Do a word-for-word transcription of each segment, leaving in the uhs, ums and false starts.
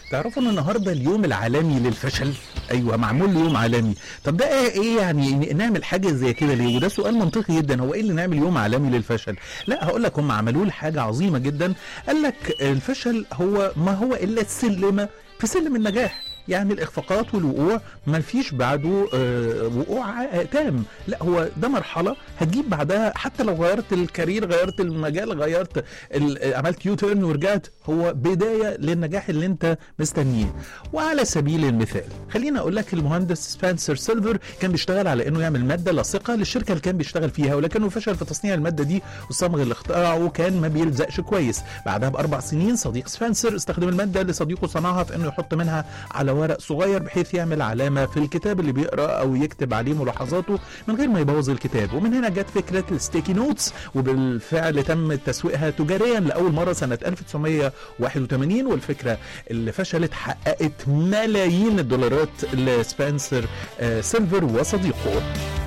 تعرفوا ان النهارده اليوم العالمي للفشل؟ ايوه، معمول له يوم عالمي. طب ده ايه إيه يعني نعمل حاجه زي كده ليه؟ وده سؤال منطقي جدا، هو ايه اللي نعمل يوم عالمي للفشل؟ لا، هقول لك هم عملوا له حاجه عظيمه جدا. قال لك الفشل هو ما هو الا السلمه في سلم النجاح. يعني الاخفاقات والوقوع ما فيش بعده آه وقوع آه تام، لا هو ده مرحله هتجيب بعدها. حتى لو غيرت الكارير، غيرت المجال، غيرت عملت يو تيرن ورجعت، هو بدايه للنجاح اللي انت مستنيه. وعلى سبيل المثال خلينا اقول لك المهندس سبنسر سيلفر كان بيشتغل على انه يعمل ماده لاصقه للشركه اللي كان بيشتغل فيها، ولكنه فشل في تصنيع الماده دي، والصمغ اللي اخترعه كان ما بيلزقش كويس. بعدها باربع سنين صديق سبنسر استخدم الماده اللي صديقه صنعها في انه يحط منها على ورق صغير بحيث يعمل علامة في الكتاب اللي بيقرأ أو يكتب عليه ملاحظاته من غير ما يبوظ الكتاب. ومن هنا جت فكرة الستيكي نوتس، وبالفعل تم تسويقها تجاريا لأول مرة سنة ألف وتسعمية وواحد وثمانين، والفكرة اللي فشلت حققت ملايين الدولارات لسبنسر آه سيلفر وصديقه.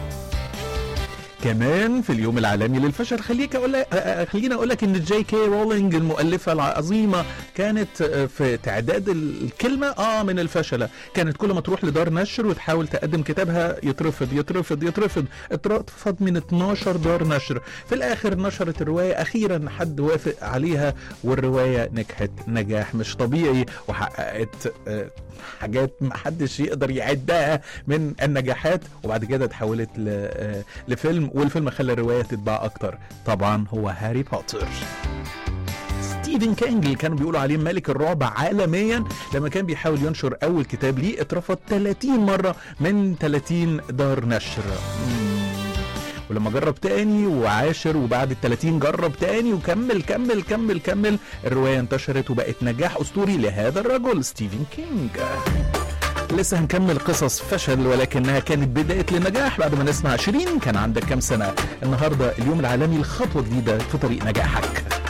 كمان في اليوم العالمي للفشل خليك اقول لك خلينا اقول لك ان جي كي رولينج المؤلفه العظيمه كانت في تعداد الكلمه اه من الفشله. كانت كل ما تروح لدار نشر وتحاول تقدم كتابها يترفض يترفض يترفض اترفض من اتناشر دار نشر. في الاخر نشرت الروايه، اخيرا حد وافق عليها والروايه نجحت نجاح مش طبيعي، وحققت آه حاجات ما حدش يقدر يعدها من النجاحات. وبعد كده اتحولت لفيلم، والفيلم خلى الرواية تتباع اكتر. طبعا هو هاري بوتر. ستيفن كينج اللي كانوا بيقولوا عليه ملك الرعب عالميا، لما كان بيحاول ينشر اول كتاب ليه اترفض ثلاثين مرة من ثلاثين دار نشر. ولما جرب تاني وعاشر، وبعد التلاتين جرب تاني وكمل كمل كمل كمل، الرواية انتشرت وبقت نجاح أسطوري لهذا الرجل ستيفن كينج. لسه هنكمل قصص فشل ولكنها كانت بداية للنجاح بعد ما نسمع شيرين. كان عندك كام سنة؟ النهاردة اليوم العالمي لخطوة جديدة في طريق نجاحك.